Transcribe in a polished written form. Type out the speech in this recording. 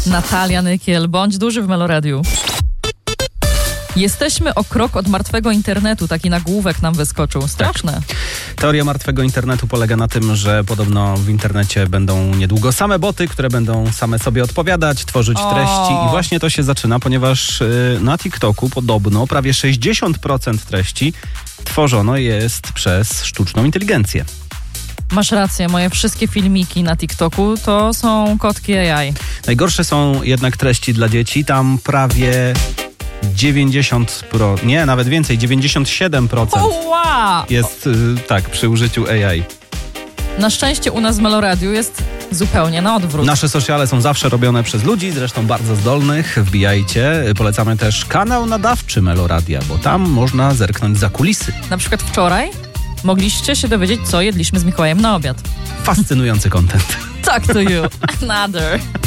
Natalia Nykiel, bądź duży w Meloradiu. Jesteśmy o krok od martwego internetu. Taki nagłówek nam wyskoczył. Straszne. Tak. Teoria martwego internetu polega na tym, że podobno w internecie będą niedługo same boty, które będą same sobie odpowiadać, tworzyć treści. I właśnie to się zaczyna, ponieważ na TikToku podobno prawie 60% treści tworzono jest przez sztuczną inteligencję. Masz rację, moje wszystkie filmiki na TikToku to są kotki AI. Najgorsze są jednak treści dla dzieci. Tam prawie 97% Wow! jest tak przy użyciu AI. Na szczęście u nas w Meloradiu jest zupełnie na odwrót. Nasze sociale są zawsze robione przez ludzi, zresztą bardzo zdolnych. Wbijajcie. Polecamy też kanał nadawczy Meloradia, bo tam można zerknąć za kulisy. Na przykład wczoraj mogliście się dowiedzieć, co jedliśmy z Mikołajem na obiad. Fascynujący content. Talk to you. Another.